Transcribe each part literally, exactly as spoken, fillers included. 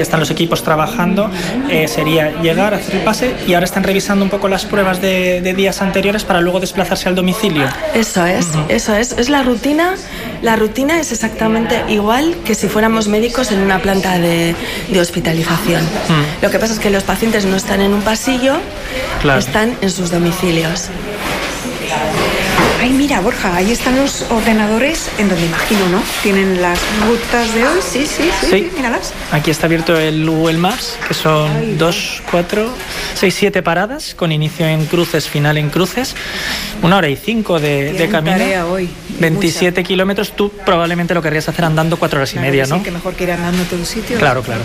Están los equipos trabajando, eh, sería llegar, hacer el pase y ahora están revisando un poco las pruebas de, de días anteriores para luego desplazarse al domicilio. Eso es, uh-huh. eso es, es la rutina, la rutina es exactamente igual que si fuéramos médicos en una planta de, de hospitalización. Uh-huh. Lo que pasa es que los pacientes no están en un pasillo, claro. están en sus domicilios. Ay, mira, Borja, ahí están los ordenadores en donde imagino, ¿no? Tienen las rutas de hoy, sí, sí, sí, sí. sí míralas. Aquí está abierto el Google Maps, que son Ay, dos, cuatro, seis, siete paradas, con inicio en cruces, final en cruces. Una hora y cinco de, de camino. Tarea hoy. veintisiete kilómetros, tú probablemente lo querrías hacer andando cuatro horas claro y media, que ¿no? Sí, que mejor que ir andando a todo sitio. Claro, claro.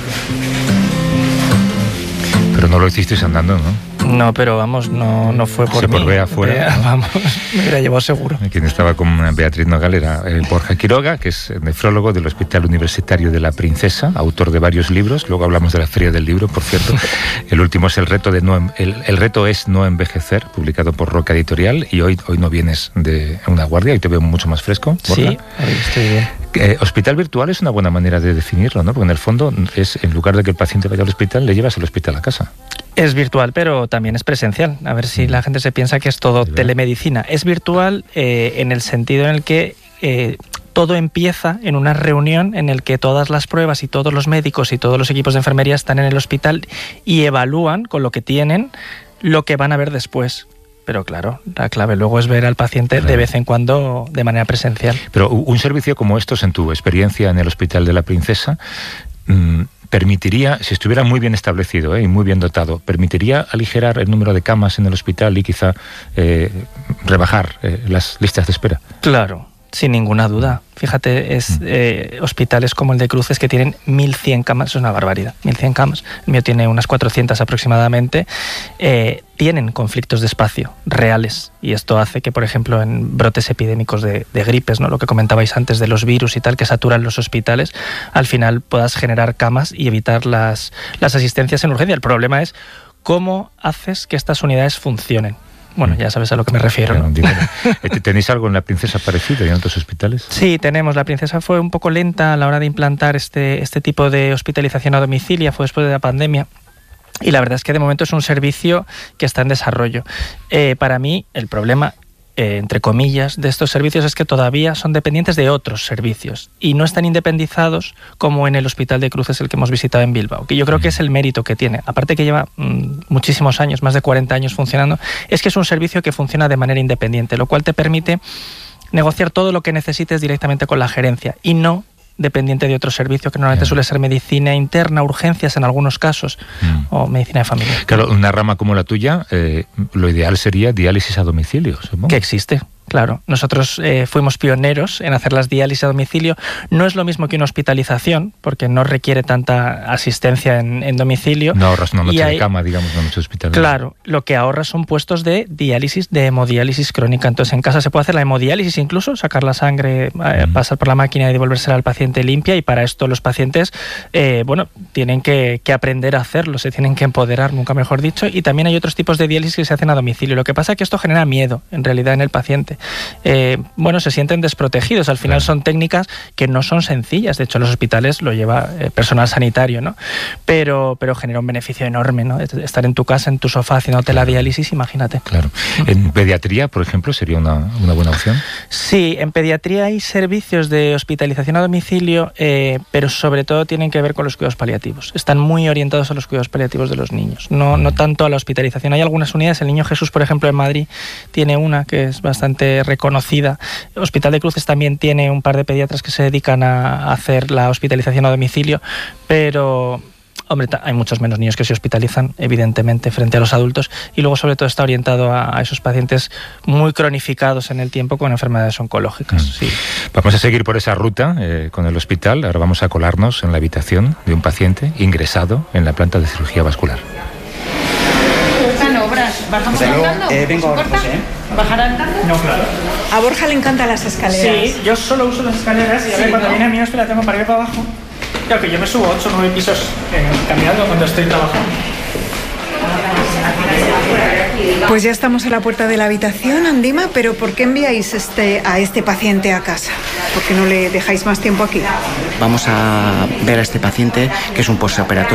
Pero no lo hicisteis andando, ¿no? No, pero vamos, no, no fue por Se mí. por Bea fuera, Bea, ¿no? Vamos, me hubiera llevado seguro. Quien estaba con Beatriz Nogal era Borja Quiroga, que es nefrólogo del Hospital Universitario de la Princesa, autor de varios libros. Luego hablamos de la Feria del Libro, por cierto. El último es El reto de no el, el reto es no envejecer, publicado por Roca Editorial. Y hoy, hoy no vienes de una guardia, hoy te veo mucho más fresco, Borja. Sí, hoy estoy bien. Eh, hospital virtual es una buena manera de definirlo, ¿no? Porque en el fondo es, en lugar de que el paciente vaya al hospital, le llevas el hospital a casa. Es virtual, pero también es presencial. A ver si la gente se piensa que es todo telemedicina. Es virtual eh, en el sentido en el que eh, todo empieza en una reunión en el que todas las pruebas y todos los médicos y todos los equipos de enfermería están en el hospital y evalúan con lo que tienen lo que van a ver después. Pero claro, la clave luego es ver al paciente claro. de vez en cuando de manera presencial. Pero un servicio como estos, en tu experiencia en el Hospital de la Princesa, mmm, permitiría, si estuviera muy bien establecido ¿eh? y muy bien dotado, permitiría aligerar el número de camas en el hospital y quizá eh, rebajar eh, las listas de espera. Claro, sin ninguna duda. Fíjate, es eh, hospitales como el de Cruces que tienen mil cien camas, es una barbaridad, mil cien camas. El mío tiene unas cuatrocientas aproximadamente. Eh, tienen conflictos de espacio reales y esto hace que, por ejemplo, en brotes epidémicos de, de gripes, ¿no? Lo que comentabais antes de los virus y tal que saturan los hospitales, al final puedas generar camas y evitar las, las asistencias en urgencia. El problema es cómo haces que estas unidades funcionen. Bueno, ya sabes a lo que me refiero, ¿no? ¿Tenéis algo en la Princesa parecido y en otros hospitales? Sí, tenemos. La Princesa fue un poco lenta a la hora de implantar este, este tipo de hospitalización a domicilio, fue después de la pandemia. Y la verdad es que de momento es un servicio que está en desarrollo. Eh, para mí, el problema, eh, entre comillas, de estos servicios es que todavía son dependientes de otros servicios y no están independizados como en el Hospital de Cruces, el que hemos visitado en Bilbao, que yo creo que es el mérito que tiene. Aparte que lleva mmm, muchísimos años, más de cuarenta años funcionando, es que es un servicio que funciona de manera independiente, lo cual te permite negociar todo lo que necesites directamente con la gerencia y no dependiente de otro servicio que normalmente yeah. suele ser medicina interna, urgencias en algunos casos, mm. o medicina de familia. Claro, una rama como la tuya, eh, lo ideal sería diálisis a domicilio, supongo. Que existe. Claro, nosotros eh, fuimos pioneros en hacer las diálisis a domicilio. No es lo mismo que una hospitalización, porque no requiere tanta asistencia en, en domicilio. No ahorras una noche hay, de cama, digamos, una noche hospitalaria. Claro, lo que ahorras son puestos de diálisis, de hemodiálisis crónica. Entonces en casa se puede hacer la hemodiálisis incluso, sacar la sangre, eh, mm. pasar por la máquina y devolvérsela al paciente limpia, y para esto los pacientes, eh, bueno, tienen que, que aprender a hacerlo, se tienen que empoderar, nunca mejor dicho, y también hay otros tipos de diálisis que se hacen a domicilio. Lo que pasa es que esto genera miedo, en realidad, en el paciente. Eh, bueno, se sienten desprotegidos. Al final claro. son técnicas que no son sencillas. De hecho, en los hospitales lo lleva eh, personal sanitario, ¿no? Pero, pero genera un beneficio enorme, ¿no? Estar en tu casa, en tu sofá, haciéndote claro. la diálisis, imagínate. Claro. ¿En pediatría, por ejemplo, sería una, una buena opción? Sí, en pediatría hay servicios de hospitalización a domicilio, eh, pero sobre todo tienen que ver con los cuidados paliativos. Están muy orientados a los cuidados paliativos de los niños, no, no tanto a la hospitalización. Hay algunas unidades, el Niño Jesús, por ejemplo, en Madrid, tiene una que es bastante reconocida. Conocida. Hospital de Cruces también tiene un par de pediatras que se dedican a hacer la hospitalización a domicilio, pero hombre, hay muchos menos niños que se hospitalizan, evidentemente, frente a los adultos, y luego sobre todo está orientado a, a esos pacientes muy cronificados en el tiempo con enfermedades oncológicas. Mm. Sí. Vamos a seguir por esa ruta eh, con el hospital. Ahora vamos a colarnos en la habitación de un paciente ingresado en la planta de cirugía vascular. ¿Bajamos andando? Eh, vengo ahora, José. ¿Bajar andando? No, claro. A Borja le encantan las escaleras. Sí, yo solo uso las escaleras y a ver, sí, cuando ¿no? viene a mí me la tengo para ir para abajo. Claro que yo me subo ocho o nueve pisos eh, caminando cuando estoy trabajando. Pues ya estamos en la puerta de la habitación, Andima, pero ¿por qué enviáis este, a este paciente a casa? ¿Por qué no le dejáis más tiempo aquí? Vamos a ver a este paciente, que es un postoperatorio